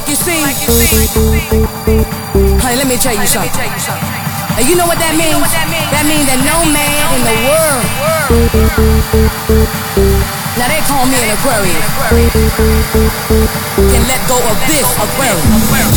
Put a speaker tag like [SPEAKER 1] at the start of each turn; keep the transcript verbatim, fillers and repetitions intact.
[SPEAKER 1] you see, honey, let me tell you something. And you know what that means? That means that no man in the world. Now they call me an Aquarius. Can let go of this Aquarius.